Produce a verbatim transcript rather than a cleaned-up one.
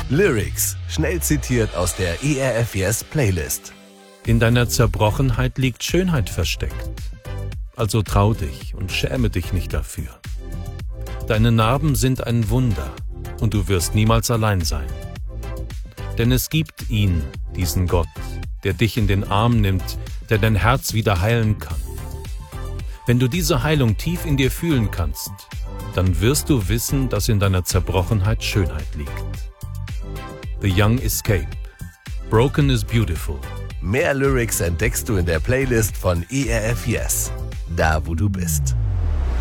Lyrics, schnell zitiert aus der E R F Yes Playlist. In deiner Zerbrochenheit liegt Schönheit versteckt. Also trau dich und schäme dich nicht dafür. Deine Narben sind ein Wunder und du wirst niemals allein sein. Denn es gibt ihn, diesen Gott, der dich in den Arm nimmt, der dein Herz wieder heilen kann. Wenn du diese Heilung tief in dir fühlen kannst, dann wirst du wissen, dass in deiner Zerbrochenheit Schönheit liegt. The Young Escape. Broken is Beautiful. Mehr Lyrics entdeckst du in der Playlist von E R F Yes, da wo du bist.